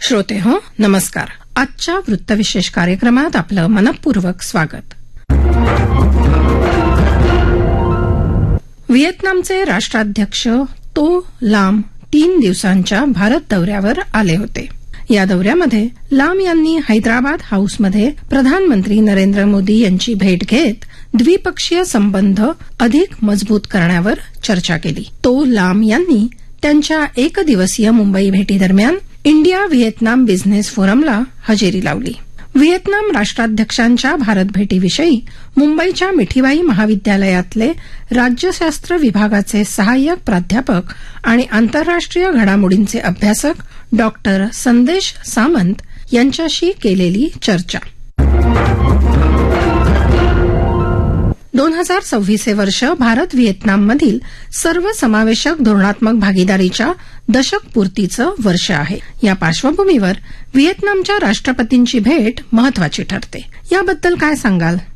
श्रोते हो, नमस्कार. आजच्या वृत्तविशेष कार्यक्रमात आपलं मनपूर्वक स्वागत. व्हिएतनामचे राष्ट्राध्यक्ष तो लाम 3 दिवसांच्या भारत दौऱ्यावर आले होते. या दौऱ्यामध्ये लाम यांनी हैदराबाद हाऊसमध्ये प्रधानमंत्री नरेंद्र मोदी यांची भेट घेत द्विपक्षीय संबंध अधिक मजबूत करण्यावर चर्चा केली. तो लाम यांनी त्यांच्या एकदिवसीय मुंबई भेटीदरम्यान इंडिया व्हिएतनाम बिझनेस फोरमला हजेरी लावली. व्हिएतनाम राष्ट्राध्यक्षांच्या भारत भेटीविषयी मुंबईच्या मिठीबाई महाविद्यालयातले राज्यशास्त्र विभागाचे सहाय्यक प्राध्यापक आणि आंतरराष्ट्रीय घडामोडींचे अभ्यासक डॉक्टर संदेश सामंत यांच्याशी केलेली चर्चा. 2026 हे वर्ष भारत व्हिएतनाममधील सर्वसमावेशक धोरणात्मक भागीदारीच्या दशकपूर्तीचं वर्ष आहे. या पार्श्वभूमीवर व्हिएतनामच्या राष्ट्रपतींची भेट महत्वाची ठरते. याबद्दल काय सांगाल?